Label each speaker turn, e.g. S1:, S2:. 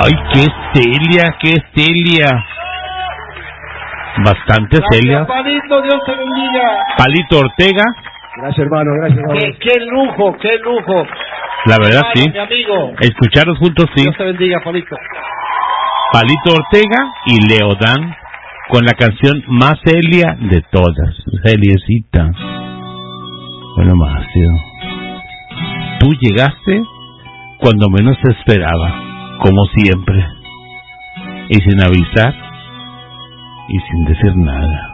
S1: Ay, qué Celia. Bastante Celia.
S2: Palito, Dios te bendiga.
S1: Palito Ortega.
S3: Gracias, hermano, gracias.
S2: Qué lujo.
S1: La verdad,
S2: hermano,
S1: sí.
S2: Mi amigo.
S1: Escucharos juntos, sí.
S2: Dios te bendiga, Palito.
S1: Palito Ortega y Leodán con la canción más Celia de todas. Celiecita. Bueno, Macio. Tú llegaste cuando menos te esperaba, como siempre, y sin avisar y sin decir nada.